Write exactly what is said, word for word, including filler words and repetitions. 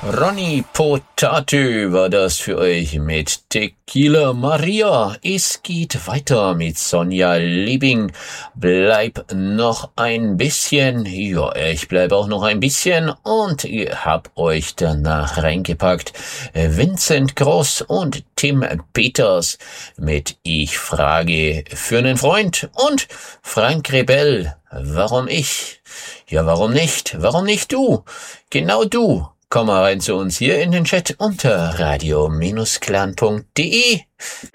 Ronny Potato war das für euch mit Tequila Maria. Es geht weiter mit Sonja Liebing. Bleib noch ein bisschen. Ja, ich bleib auch noch ein bisschen und hab euch danach reingepackt Vincent Gross und Tim Peters mit Ich frage für einen Freund und Frank Rebell. Warum ich? Ja, warum nicht? Warum nicht du? Genau du. Komm mal rein zu uns hier in den Chat unter radio Bindestrich clan punkt de.